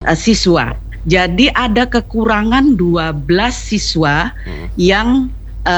siswa. Jadi ada kekurangan 12 siswa yang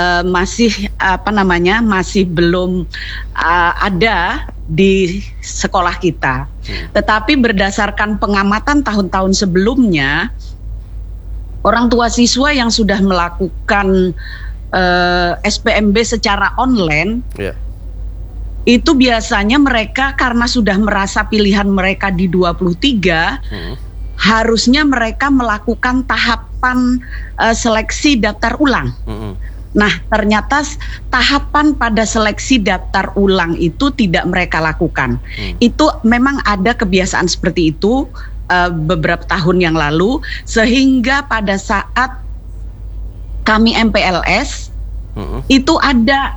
masih belum ada di sekolah kita. Tetapi berdasarkan pengamatan tahun-tahun sebelumnya, orang tua siswa yang sudah melakukan SPMB secara online, itu biasanya mereka karena sudah merasa pilihan mereka di 23, harusnya mereka melakukan tahapan seleksi daftar ulang. Nah, ternyata tahapan pada seleksi daftar ulang itu tidak mereka lakukan. Itu memang ada kebiasaan seperti itu beberapa tahun yang lalu, sehingga pada saat kami MPLS itu ada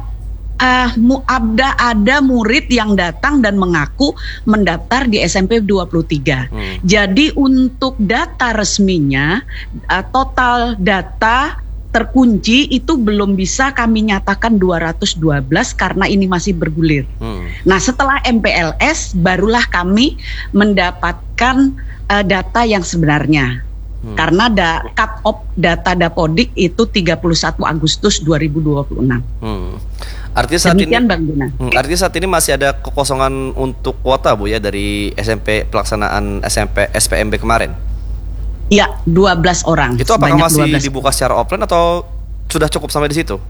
murid yang datang dan mengaku mendaftar di SMP 23. Jadi untuk data resminya, total data terkunci itu belum bisa kami nyatakan 212 karena ini masih bergulir. Nah, setelah MPLS barulah kami mendapatkan data yang sebenarnya. Karena cut off data Dapodik itu 31 Agustus 2026. Artinya saat demikian, Bang Guna. Artinya saat ini masih ada kekosongan untuk kuota, Bu, ya, dari SMP pelaksanaan SPMB kemarin. Ya, 12 orang. Itu apakah masih dibuka secara offline atau sudah cukup sampai di situ?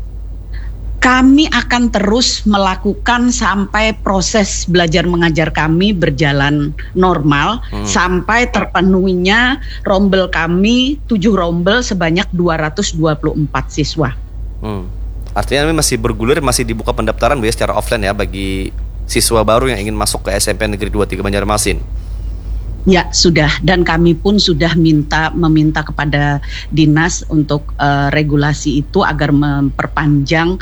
Kami akan terus melakukan sampai proses belajar mengajar kami berjalan normal, sampai terpenuhinya rombel kami 7 rombel sebanyak 224 siswa. Artinya ini masih bergulir, masih dibuka pendaftaran, Bu, ya, secara offline ya bagi siswa baru yang ingin masuk ke SMP Negeri 23 Banjarmasin. Ya, sudah, dan kami pun sudah meminta kepada dinas untuk regulasi itu agar memperpanjang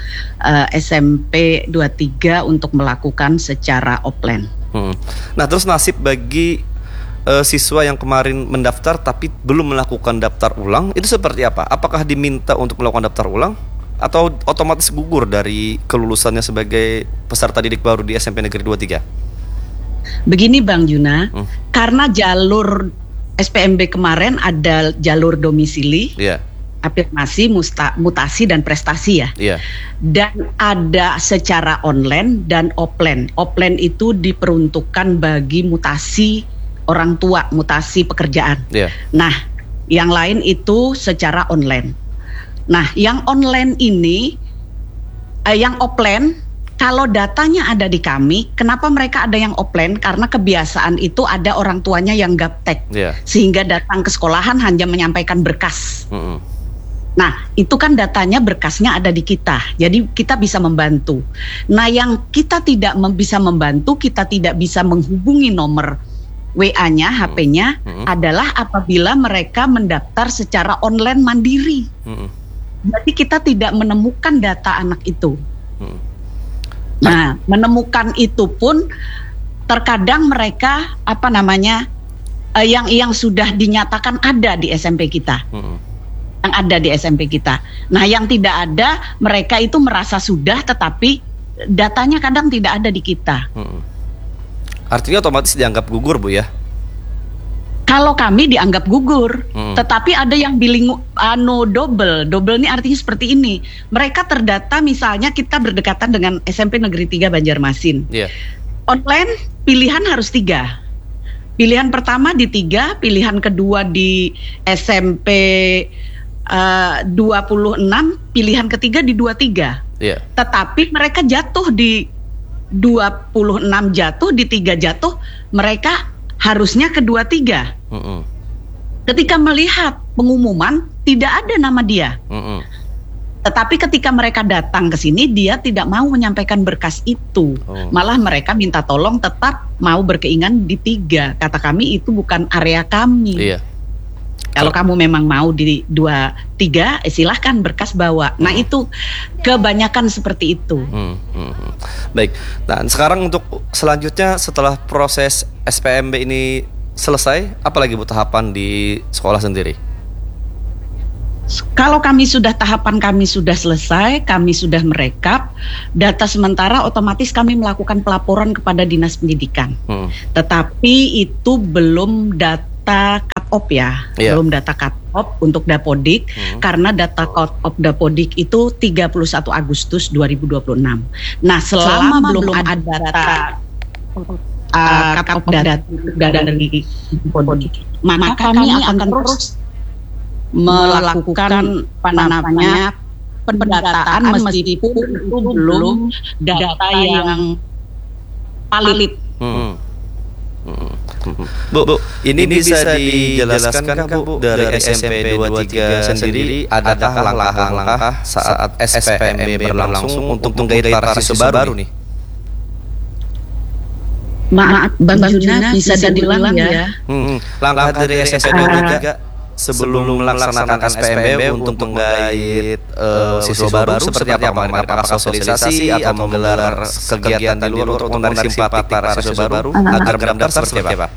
SMP 23 untuk melakukan secara offline. Nah, terus nasib bagi siswa yang kemarin mendaftar tapi belum melakukan daftar ulang itu seperti apa? Apakah diminta untuk melakukan daftar ulang atau otomatis gugur dari kelulusannya sebagai peserta didik baru di SMP Negeri 23? Begini, Bang Juna, karena jalur SPMB kemarin ada jalur domisili, afirmasi, mutasi dan prestasi, ya. Dan ada secara online dan offline. Offline itu diperuntukkan bagi mutasi orang tua, mutasi pekerjaan. Nah, yang lain itu secara online. Nah, yang online ini, yang offline, kalau datanya ada di kami, kenapa mereka ada yang offline? Karena kebiasaan itu ada orang tuanya yang gaptek, sehingga datang ke sekolahan hanya menyampaikan berkas. Nah, itu kan datanya, berkasnya ada di kita, jadi kita bisa membantu. Nah, yang kita tidak bisa membantu, kita tidak bisa menghubungi nomor WA-nya, HP-nya, adalah apabila mereka mendaftar secara online mandiri. Jadi kita tidak menemukan data anak itu. Nah, menemukan itu pun terkadang mereka yang sudah dinyatakan ada di SMP kita, yang ada di SMP kita. Nah, yang tidak ada, mereka itu merasa sudah, tetapi datanya kadang tidak ada di kita. Artinya otomatis dianggap gugur, Bu, ya? Kalau kami dianggap gugur, tetapi ada yang double ini artinya seperti ini. Mereka terdata, misalnya kita berdekatan dengan SMP Negeri 3 Banjarmasin. Online pilihan harus 3. Pilihan pertama di 3, pilihan kedua di SMP 26, pilihan ketiga di 23. Tetapi mereka jatuh di 26 jatuh, di 3 jatuh, mereka harusnya ke 23. Ketika melihat pengumuman tidak ada nama dia. Tetapi ketika mereka datang ke sini, dia tidak mau menyampaikan berkas itu. Malah mereka minta tolong tetap mau berkeinginan di 3. Kata kami itu bukan area kami. Kalau kamu memang mau di 23, silahkan berkas bawa. Nah, itu kebanyakan seperti itu. Baik. Nah, sekarang untuk selanjutnya setelah proses SPMB ini selesai, apa lagi, Bu, tahapan di sekolah sendiri? Kalau tahapan kami sudah selesai, kami sudah merekap data sementara, otomatis kami melakukan pelaporan kepada Dinas Pendidikan. Tetapi itu belum data cut-off ya, belum data cut-off untuk Dapodik, karena data cut-off Dapodik itu 31 Agustus 2026. Nah, selama belum ada data cut-off dari Dapodik, maka kami akan terus melakukan pendataan meskipun itu belum data yang valid. Bu, ini bisa dijelaskan kan Bu dari SMP 23 sendiri adakah langkah-langkah saat SPMB berlangsung untuk menggait para siswa baru nih? Maaf Bang Juna, bisa diulang ya. Langkah dari SMP 23 sebelum melaksanakan SPMB untuk menggait siswa baru seperti apa? Apakah sosialisasi atau menggelar kegiatan di luar untuk menarik simpati para siswa baru agar mendaftar seperti apa?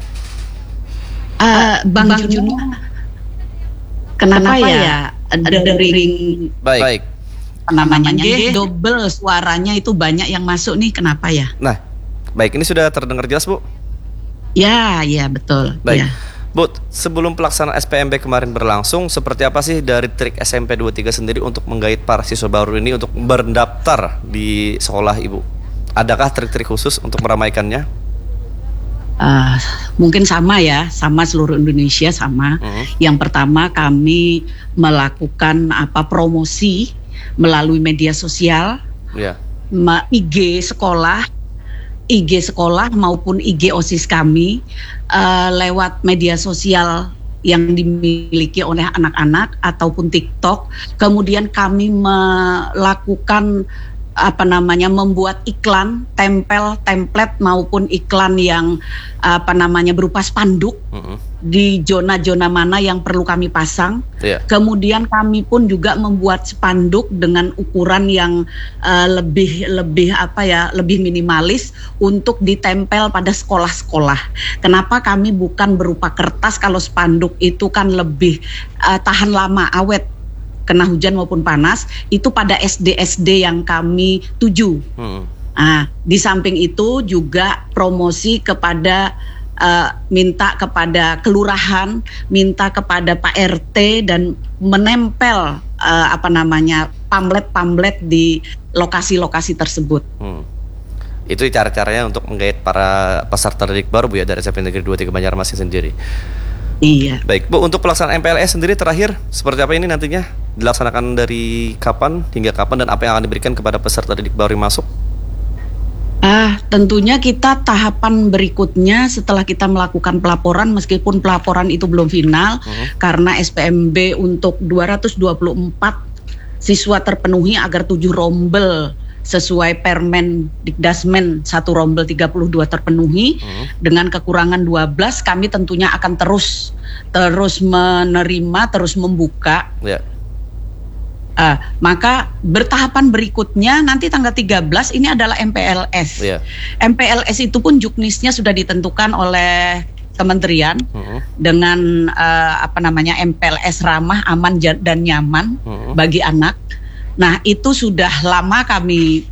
Bang Juna, kenapa ya dering baik namanya double suaranya itu banyak yang masuk nih, kenapa ya? Nah, baik, ini sudah terdengar jelas Bu? Ya betul. Baik. Ya. Bu, sebelum pelaksanaan SPMB kemarin berlangsung, seperti apa sih dari trik SMP 23 sendiri untuk menggait para siswa baru ini untuk berdaftar di sekolah Ibu? Adakah trik-trik khusus untuk meramaikannya? Mungkin sama seluruh Indonesia sama. Yang pertama, kami melakukan promosi melalui media sosial, IG sekolah maupun IG OSIS kami, lewat media sosial yang dimiliki oleh anak-anak ataupun TikTok. Kemudian kami melakukan membuat iklan, template maupun iklan yang berupa spanduk di zona-zona mana yang perlu kami pasang. Kemudian kami pun juga membuat spanduk dengan ukuran yang lebih minimalis untuk ditempel pada sekolah-sekolah. Kenapa kami bukan berupa kertas? Kalau spanduk itu kan lebih tahan lama, awet, kena hujan maupun panas, itu pada SD yang kami tuju. Di samping itu juga promosi kepada minta kepada kelurahan, minta kepada Pak RT dan menempel pamflet di lokasi-lokasi tersebut. Itu cara-caranya untuk menggait para peserta didik baru Bu ya dari SMP Negeri 23 Banjarmasin sendiri. Iya. Baik Bu, untuk pelaksanaan MPLS sendiri terakhir seperti apa ini nantinya? Dilaksanakan dari kapan hingga kapan dan apa yang akan diberikan kepada peserta didik baru yang masuk? Tentunya kita tahapan berikutnya setelah kita melakukan pelaporan, meskipun pelaporan itu belum final, karena SPMB untuk 224 siswa terpenuhi agar 7 rombel sesuai Permen Dikdasmen 1 rombel 32 terpenuhi, dengan kekurangan 12 kami tentunya akan terus menerima, terus membuka. Maka bertahapan berikutnya nanti tanggal 13 ini adalah MPLS. MPLS itu pun juknisnya sudah ditentukan oleh kementerian dengan MPLS ramah, aman dan nyaman bagi anak. Nah, itu sudah lama kami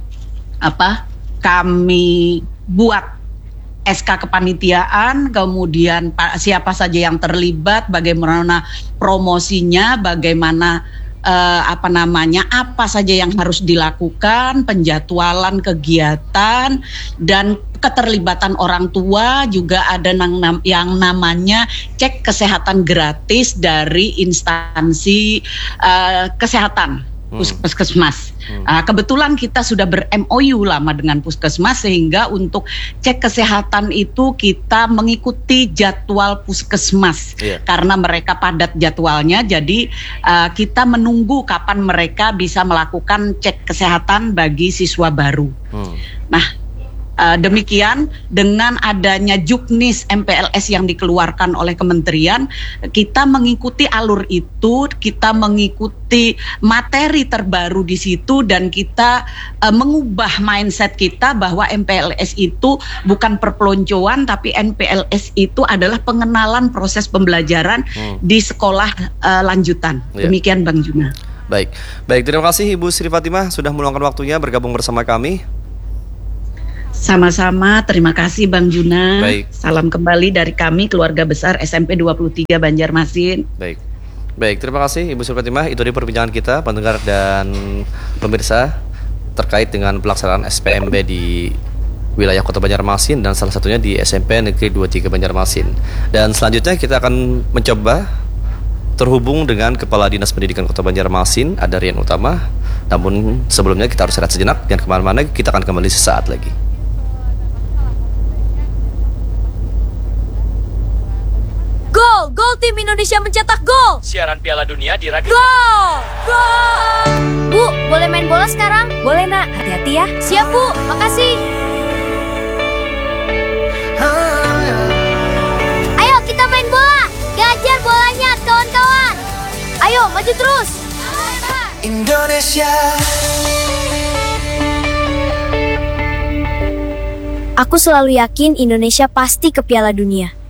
buat SK kepanitiaan, kemudian siapa saja yang terlibat, bagaimana promosinya, bagaimana apa saja yang harus dilakukan, penjadwalan kegiatan, dan keterlibatan orang tua. Juga ada yang namanya cek kesehatan gratis dari instansi kesehatan, Puskesmas. Kebetulan kita sudah ber-MOU lama dengan Puskesmas, sehingga untuk cek kesehatan itu kita mengikuti jadwal Puskesmas. Karena mereka padat jadwalnya, jadi kita menunggu kapan mereka bisa melakukan cek kesehatan bagi siswa baru. Nah, demikian dengan adanya juknis MPLS yang dikeluarkan oleh kementerian, kita mengikuti alur itu, kita mengikuti materi terbaru di situ, dan kita mengubah mindset kita bahwa MPLS itu bukan perpeloncoan, tapi MPLS itu adalah pengenalan proses pembelajaran di sekolah lanjutan. Demikian Bang Juna. Baik, terima kasih Ibu Sri Fatimah sudah meluangkan waktunya bergabung bersama kami. Sama-sama, terima kasih Bang Juna. Baik. Salam kembali dari kami keluarga besar SMP 23 Banjarmasin. Baik, terima kasih Ibu Sri Fatimah. Itu di perbincangan kita, pendengar dan pemirsa, terkait dengan pelaksanaan SPMB di wilayah Kota Banjarmasin dan salah satunya di SMP Negeri 23 Banjarmasin. Dan selanjutnya kita akan mencoba terhubung dengan Kepala Dinas Pendidikan Kota Banjarmasin, ada Rian Utama. Namun sebelumnya kita harus rehat sejenak, dan kemana-mana, kita akan kembali sesaat lagi. Gol tim Indonesia mencetak gol. Siaran Piala Dunia di radio. Gol. Bu, boleh main bola sekarang? Boleh nak, hati-hati ya. Siap Bu, makasih. Ayo kita main bola. Gajar bolanya kawan-kawan. Ayo maju terus. Indonesia. Aku selalu yakin Indonesia pasti ke Piala Dunia.